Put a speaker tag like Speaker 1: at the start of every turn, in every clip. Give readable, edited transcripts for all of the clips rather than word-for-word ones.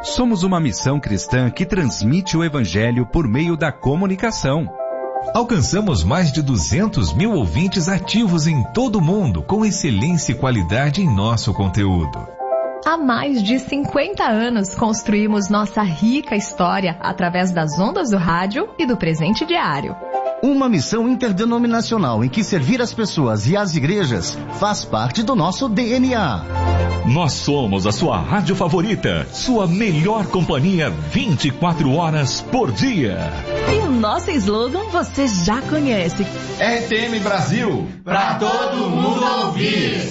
Speaker 1: Somos uma missão cristã que transmite o Evangelho por meio da comunicação.
Speaker 2: Alcançamos mais de 200 mil ouvintes ativos em todo o mundo, com excelência e qualidade em nosso conteúdo.
Speaker 3: Há mais de 50 anos construímos nossa rica história através das ondas do rádio e do presente diário.
Speaker 4: Uma missão interdenominacional em que servir as pessoas e as igrejas faz parte do nosso DNA.
Speaker 5: Nós somos a sua rádio favorita, sua melhor companhia 24 horas por dia.
Speaker 6: E o nosso slogan você já conhece.
Speaker 7: RTM Brasil, pra todo mundo ouvir.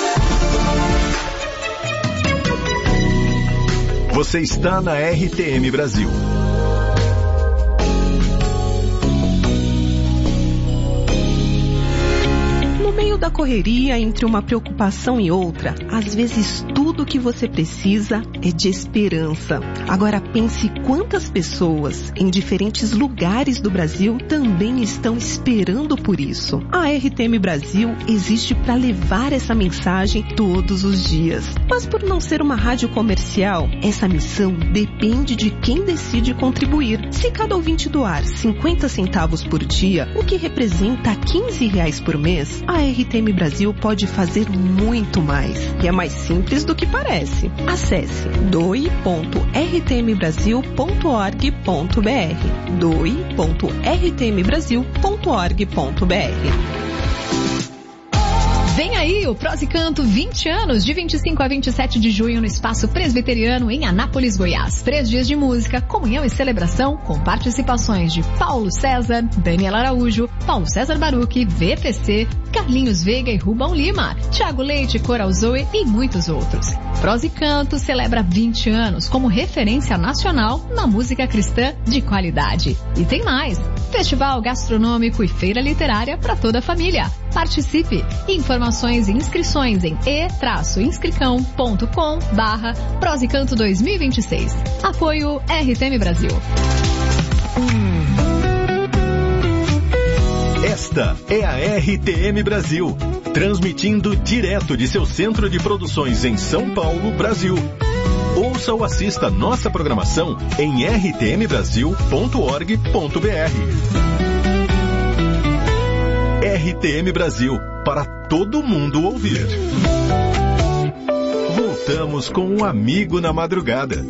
Speaker 8: Você está na RTM Brasil.
Speaker 6: No meio da correria, entre uma preocupação e outra, às vezes tudo que você precisa é de esperança. Agora pense quantas pessoas em diferentes lugares do Brasil também estão esperando por isso. A RTM Brasil existe para levar essa mensagem todos os dias. Mas por não ser uma rádio comercial, essa missão depende de quem decide contribuir. Se cada ouvinte doar 50 centavos por dia, o que representa R$15 por mês, a RTM Brasil pode fazer muito mais. E é mais simples do que parece. Acesse doe.rtmbrasil.org.br doe.rtmbrasil.org.br.
Speaker 3: Vem aí o Prosa e Canto 20 anos, de 25 a 27 de junho no Espaço Presbiteriano em Anápolis, Goiás. 3 dias de música, comunhão e celebração com participações de Paulo César, Daniel Araújo, Paulo César Baruch, VPC, Carlinhos Veiga e Rubão Lima, Thiago Leite, Coral Zoe e muitos outros. Prosa e Canto celebra 20 anos como referência nacional na música cristã de qualidade. E tem mais, festival gastronômico e feira literária para toda a família. Participe! Informações e inscrições em e-inscricão.com/Prosa e Canto 2026. Apoio RTM Brasil.
Speaker 8: Esta é a RTM Brasil, transmitindo direto de seu centro de produções em São Paulo, Brasil. Ouça ou assista nossa programação em rtmbrasil.org.br. RTM Brasil, para todo mundo ouvir. Voltamos com um amigo na madrugada.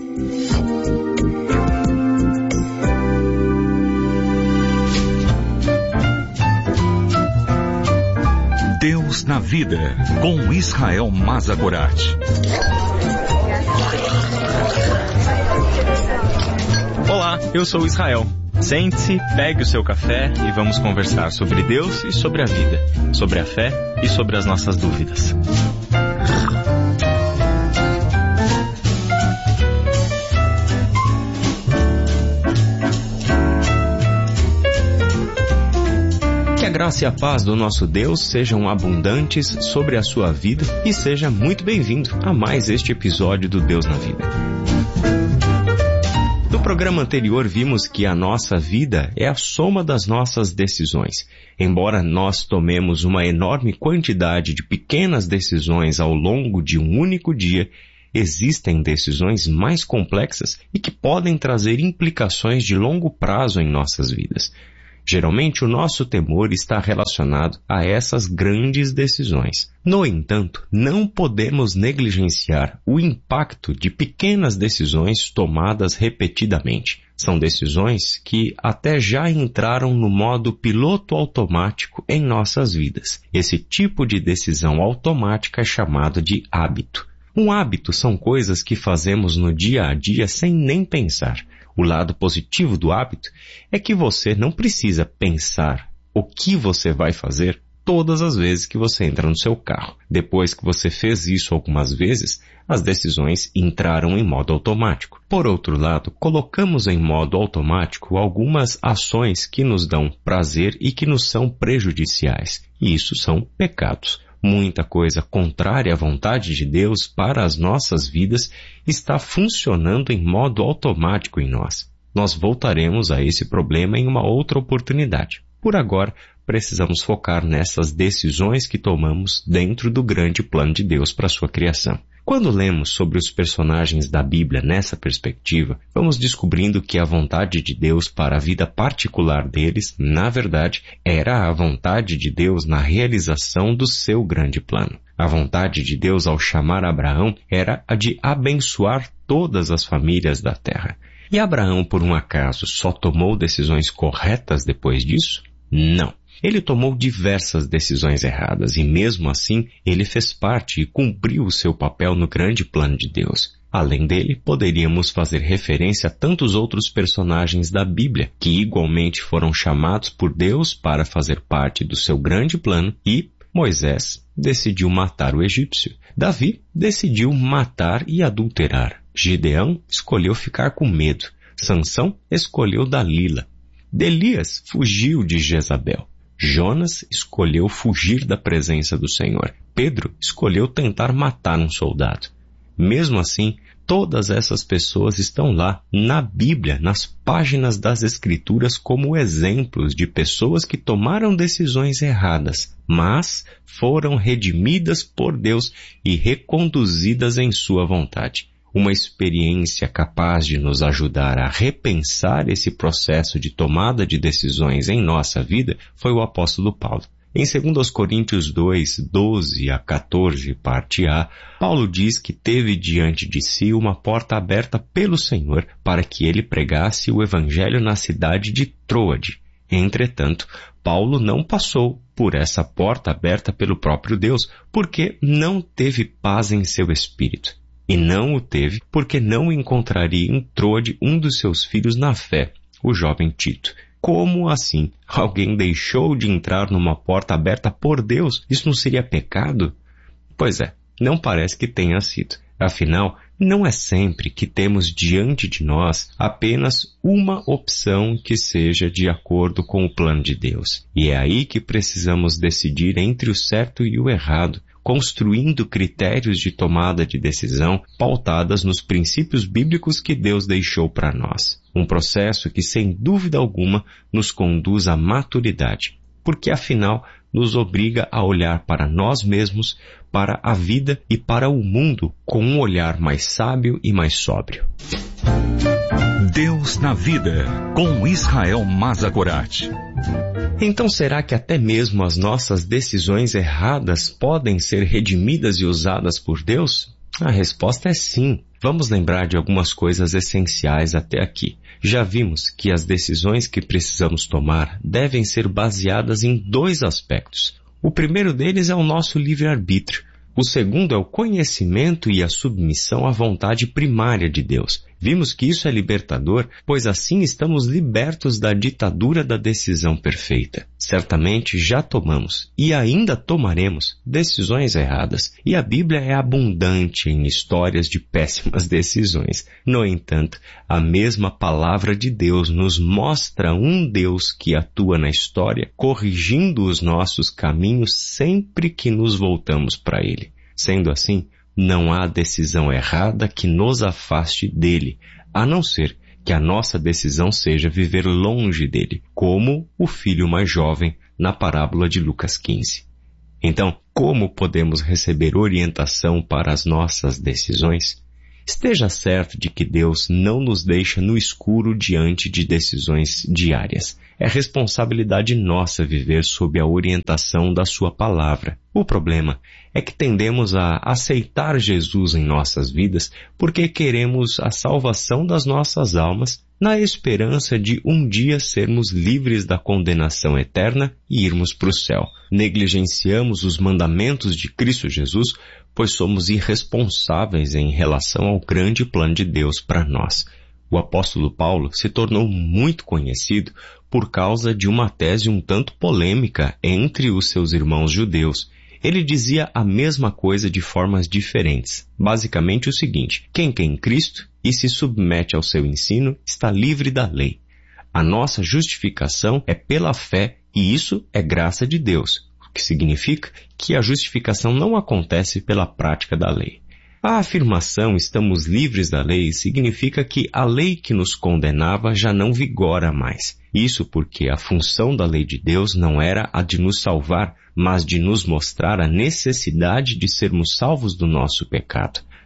Speaker 5: Deus na Vida, com Israel Mazagorat.
Speaker 9: Olá, eu sou Israel. Sente-se, pegue o seu café e vamos conversar sobre Deus e sobre a vida, sobre a fé e sobre as nossas dúvidas. Que a graça e a paz do nosso Deus sejam abundantes sobre a sua vida e seja muito bem-vindo a mais este episódio do Deus na Vida. No programa anterior vimos que a nossa vida é a soma das nossas decisões. Embora nós tomemos uma enorme quantidade de pequenas decisões ao longo de um único dia, existem decisões mais complexas e que podem trazer implicações de longo prazo em nossas vidas. Geralmente, o nosso temor está relacionado a essas grandes decisões. No entanto, não podemos negligenciar o impacto de pequenas decisões tomadas repetidamente. São decisões que até já entraram no modo piloto automático em nossas vidas. Esse tipo de decisão automática é chamado de hábito. Um hábito são coisas que fazemos no dia a dia sem nem pensar. O lado positivo do hábito é que você não precisa pensar o que você vai fazer todas as vezes que você entra no seu carro. Depois que você fez isso algumas vezes, as decisões entraram em modo automático. Por outro lado, colocamos em modo automático algumas ações que nos dão prazer e que nos são prejudiciais. E isso são pecados. Muita coisa contrária à vontade de Deus para as nossas vidas está funcionando em modo automático em nós. Nós voltaremos a esse problema em uma outra oportunidade. Por agora, precisamos focar nessas decisões que tomamos dentro do grande plano de Deus para a sua criação. Quando lemos sobre os personagens da Bíblia nessa perspectiva, vamos descobrindo que a vontade de Deus para a vida particular deles, na verdade, era a vontade de Deus na realização do seu grande plano. A vontade de Deus ao chamar Abraão era a de abençoar todas as famílias da terra. E Abraão, por um acaso, só tomou decisões corretas depois disso? Não. Ele tomou diversas decisões erradas e, mesmo assim, ele fez parte e cumpriu o seu papel no grande plano de Deus. Além dele, poderíamos fazer referência a tantos outros personagens da Bíblia, que igualmente foram chamados por Deus para fazer parte do seu grande plano e Moisés decidiu matar o egípcio. Davi decidiu matar e adulterar. Gideão escolheu ficar com medo. Sansão escolheu Dalila. Elias fugiu de Jezabel. Jonas escolheu fugir da presença do Senhor. Pedro escolheu tentar matar um soldado. Mesmo assim, todas essas pessoas estão lá, na Bíblia, nas páginas das Escrituras, como exemplos de pessoas que tomaram decisões erradas, mas foram redimidas por Deus e reconduzidas em sua vontade. Uma experiência capaz de nos ajudar a repensar esse processo de tomada de decisões em nossa vida foi o apóstolo Paulo. Em 2 Coríntios 2, 12 a 14, parte A, Paulo diz que teve diante de si uma porta aberta pelo Senhor para que ele pregasse o evangelho na cidade de Troade. Entretanto, Paulo não passou por essa porta aberta pelo próprio Deus, porque não teve paz em seu espírito. E não o teve porque não encontraria em Troade um dos seus filhos na fé, o jovem Tito. Como assim? Alguém deixou de entrar numa porta aberta por Deus? Isso não seria pecado? Pois é, não parece que tenha sido. Afinal, não é sempre que temos diante de nós apenas uma opção que seja de acordo com o plano de Deus. E é aí que precisamos decidir entre o certo e o errado, construindo critérios de tomada de decisão pautadas nos princípios bíblicos que Deus deixou para nós. Um processo que, sem dúvida alguma, nos conduz à maturidade, porque afinal nos obriga a olhar para nós mesmos, para a vida e para o mundo com um olhar mais sábio e mais sóbrio.
Speaker 5: Deus na vida, com Israel Mazagorat.
Speaker 9: Então será que até mesmo as nossas decisões erradas podem ser redimidas e usadas por Deus? A resposta é sim. Vamos lembrar de algumas coisas essenciais até aqui. Já vimos que as decisões que precisamos tomar devem ser baseadas em 2 aspectos. O primeiro deles é o nosso livre-arbítrio. O segundo é o conhecimento e a submissão à vontade primária de Deus. Vimos que isso é libertador, pois assim estamos libertos da ditadura da decisão perfeita. Certamente já tomamos e ainda tomaremos decisões erradas, e a Bíblia é abundante em histórias de péssimas decisões. No entanto, a mesma palavra de Deus nos mostra um Deus que atua na história, corrigindo os nossos caminhos sempre que nos voltamos para Ele. Sendo assim, não há decisão errada que nos afaste dele, a não ser que a nossa decisão seja viver longe dele, como o filho mais jovem na parábola de Lucas 15. Então, como podemos receber orientação para as nossas decisões? Esteja certo de que Deus não nos deixa no escuro diante de decisões diárias. É responsabilidade nossa viver sob a orientação da sua palavra. O problema é que tendemos a aceitar Jesus em nossas vidas porque queremos a salvação das nossas almas na esperança de um dia sermos livres da condenação eterna e irmos para o céu. Negligenciamos os mandamentos de Cristo Jesus, pois somos irresponsáveis em relação ao grande plano de Deus para nós. O apóstolo Paulo se tornou muito conhecido por causa de uma tese um tanto polêmica entre os seus irmãos judeus. Ele dizia a mesma coisa de formas diferentes. Basicamente o seguinte: quem crê em Cristo e se submete ao seu ensino está livre da lei. A nossa justificação é pela fé e isso é graça de Deus, o que significa que a justificação não acontece pela prática da lei. A afirmação "estamos livres da lei" significa que a lei que nos condenava já não vigora mais. Isso porque a função da lei de Deus não era a de nos salvar, mas de nos mostrar a necessidade de sermos salvos do nosso pecado.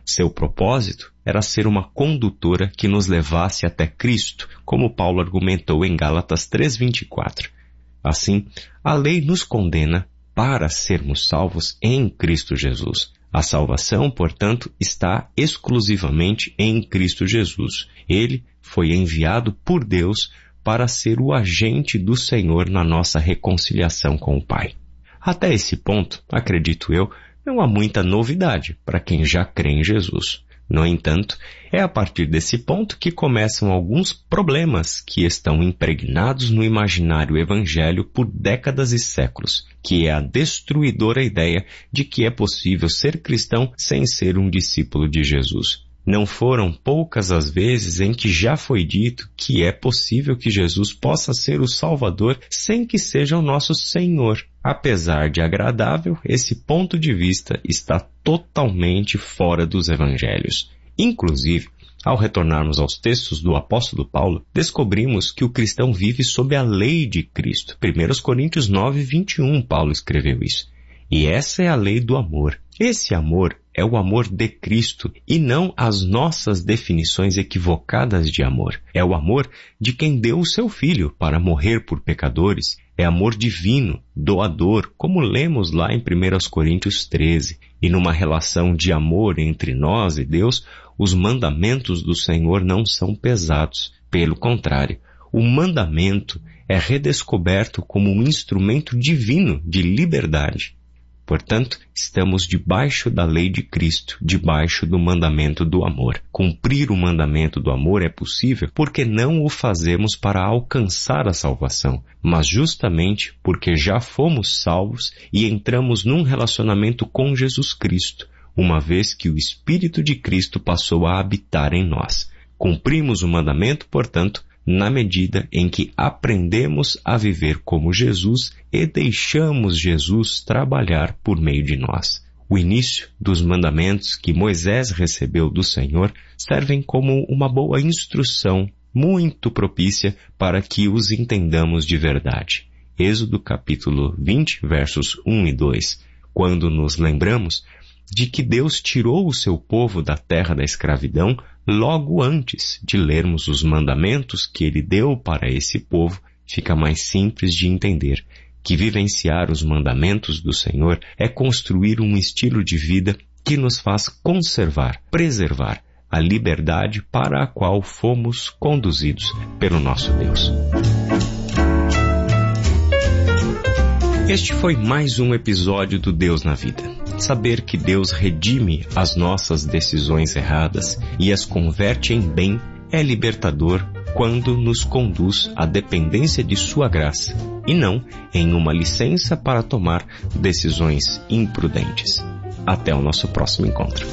Speaker 9: Seu propósito era ser uma condutora que nos levasse até Cristo, como Paulo argumentou em Gálatas 3:24. Assim, a lei nos condena para sermos salvos em Cristo Jesus. A salvação, portanto, está exclusivamente em Cristo Jesus. Ele foi enviado por Deus para ser o agente do Senhor na nossa reconciliação com o Pai. Até esse ponto, acredito eu, não há muita novidade para quem já crê em Jesus. No entanto, é a partir desse ponto que começam alguns problemas que estão impregnados no imaginário evangélico por décadas e séculos, que é a destruidora ideia de que é possível ser cristão sem ser um discípulo de Jesus. Não foram poucas as vezes em que já foi dito que é possível que Jesus possa ser o Salvador sem que seja o nosso Senhor. Apesar de agradável, esse ponto de vista está totalmente fora dos evangelhos. Inclusive, ao retornarmos aos textos do apóstolo Paulo, descobrimos que o cristão vive sob a lei de Cristo. 1 Coríntios 9:21, Paulo escreveu isso. E essa é a lei do amor. Esse amor é o amor de Cristo e não as nossas definições equivocadas de amor. É o amor de quem deu o seu Filho para morrer por pecadores. É amor divino, doador, como lemos lá em 1 Coríntios 13. E numa relação de amor entre nós e Deus, os mandamentos do Senhor não são pesados. Pelo contrário, o mandamento é redescoberto como um instrumento divino de liberdade. Portanto, estamos debaixo da lei de Cristo, debaixo do mandamento do amor. Cumprir o mandamento do amor é possível porque não o fazemos para alcançar a salvação, mas justamente porque já fomos salvos e entramos num relacionamento com Jesus Cristo, uma vez que o Espírito de Cristo passou a habitar em nós. Cumprimos o mandamento, portanto, na medida em que aprendemos a viver como Jesus e deixamos Jesus trabalhar por meio de nós. O início dos mandamentos que Moisés recebeu do Senhor servem como uma boa instrução muito propícia para que os entendamos de verdade. Êxodo capítulo 20, versos 1 e 2, quando nos lembramos de que Deus tirou o seu povo da terra da escravidão logo antes de lermos os mandamentos que ele deu para esse povo, fica mais simples de entender que vivenciar os mandamentos do Senhor é construir um estilo de vida que nos faz conservar, preservar a liberdade para a qual fomos conduzidos pelo nosso Deus. Este foi mais um episódio do Deus na Vida. Saber que Deus redime as nossas decisões erradas e as converte em bem é libertador quando nos conduz à dependência de sua graça e não em uma licença para tomar decisões imprudentes. Até o nosso próximo encontro.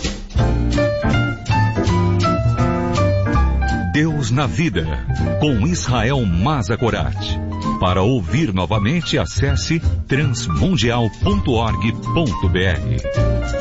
Speaker 5: Deus na Vida, com Israel Mazakorati. Para ouvir novamente, acesse transmundial.org.br.